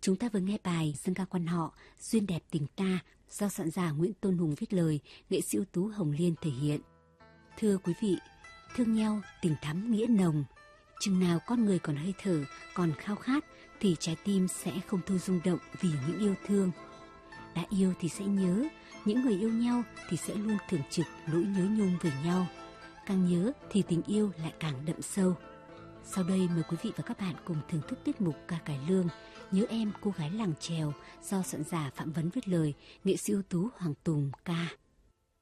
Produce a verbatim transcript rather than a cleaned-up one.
Chúng ta vừa nghe bài dân ca quan họ Duyên đẹp tình ta do soạn giả Nguyễn Tôn Hùng viết lời, nghệ sĩ ưu tú Hồng Liên thể hiện. Thưa quý vị, thương nhau tình thắm nghĩa nồng. Chừng nào con người còn hơi thở, còn khao khát thì trái tim sẽ không thôi rung động vì những yêu thương. Đã yêu thì sẽ nhớ, những người yêu nhau thì sẽ luôn thường trực nỗi nhớ nhung về nhau. Càng nhớ thì tình yêu lại càng đậm sâu. Sau đây mời quý vị và các bạn cùng thưởng thức tiết mục ca cải lương Nhớ em cô gái làng chèo do soạn giả Phạm Vấn viết lời, nghệ sĩ ưu tú Hoàng Tùng ca.